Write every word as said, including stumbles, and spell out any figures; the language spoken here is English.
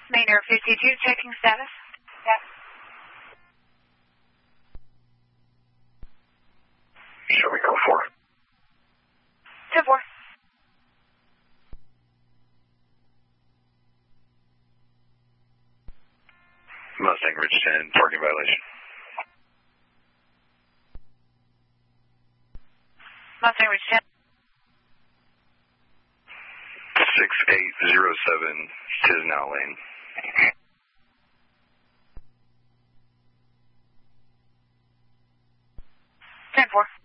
Manor fifty-two, checking status. Yes. Show me code four. ten four. Mustang Ridge ten, parking violation. Mustang Ridge ten. six eight zero seven, Tisnau Lane. ten four.